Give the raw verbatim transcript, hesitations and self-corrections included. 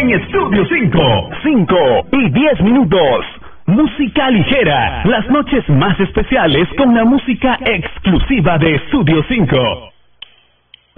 en Estudio cinco. cinco y diez minutos. Música ligera. Las noches más especiales con la música exclusiva de Estudio cinco.